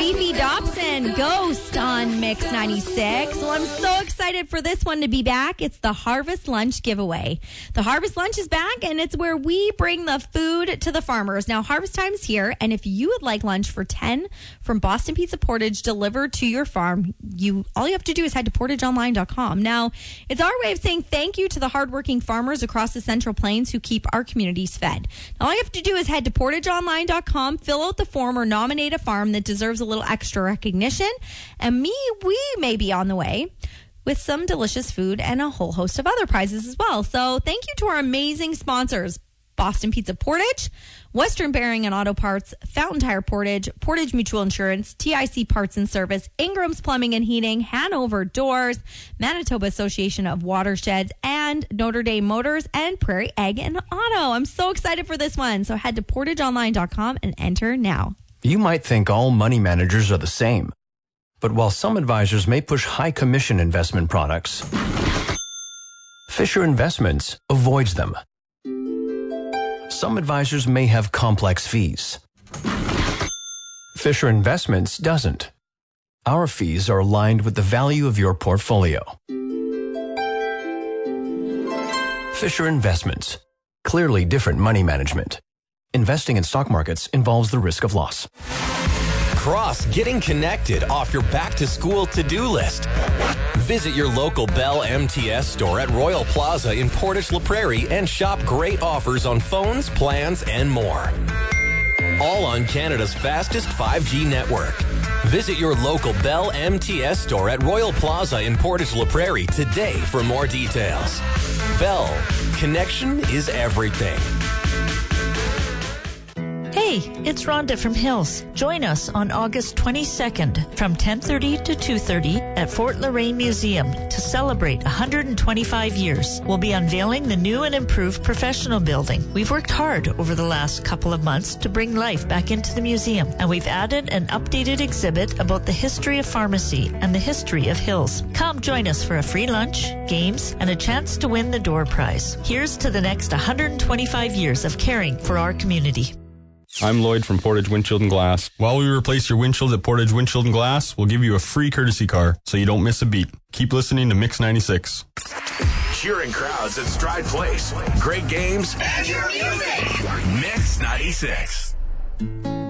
Fifi Dobson, Ghost on Mix 96. Well, I'm so excited for this one to be back. It's the Harvest Lunch giveaway. The Harvest Lunch is back, and it's where we bring the food to the farmers. Now, harvest time's here, and if you would like lunch for 10 from Boston Pizza Portage delivered to your farm, all you have to do is head to portageonline.com. Now, it's our way of saying thank you to the hardworking farmers across the Central Plains who keep our communities fed. Now, all you have to do is head to portageonline.com, fill out the form, or nominate a farm that deserves a little extra recognition, and we may be on the way with some delicious food and a whole host of other prizes as well. So thank you to our amazing sponsors: Boston Pizza Portage, Western Bearing and Auto Parts, Fountain Tire Portage, Portage Mutual Insurance, TIC Parts and Service, Ingram's Plumbing and Heating, Hanover Doors, Manitoba Association of Watersheds, and Notre Dame Motors, and Prairie Egg and Auto. I'm so excited for this one. So head to portageonline.com and enter now. You might think all money managers are the same. But while some advisors may push high commission investment products, Fisher Investments avoids them. Some advisors may have complex fees. Fisher Investments doesn't. Our fees are aligned with the value of your portfolio. Fisher Investments. Clearly different money management. Investing in stock markets involves the risk of loss. Cross getting connected off your back-to-school to-do list. Visit your local Bell MTS store at Royal Plaza in Portage La Prairie and shop great offers on phones, plans, and more. All on Canada's fastest 5G network. Visit your local Bell MTS store at Royal Plaza in Portage La Prairie today for more details. Bell, connection is everything. Hey, it's Rhonda from Hills. Join us on August 22nd from 10:30 to 2:30 at Fort Lorraine Museum to celebrate 125 years. We'll be unveiling the new and improved professional building. We've worked hard over the last couple of months to bring life back into the museum, and we've added an updated exhibit about the history of pharmacy and the history of Hills. Come join us for a free lunch, games, and a chance to win the door prize. Here's to the next 125 years of caring for our community. I'm Lloyd from Portage Windshield and Glass. While we replace your windshield at Portage Windshield and Glass, we'll give you a free courtesy car so you don't miss a beat. Keep listening to Mix 96. Cheering crowds at Stride Place. Great games and your music. Mix 96.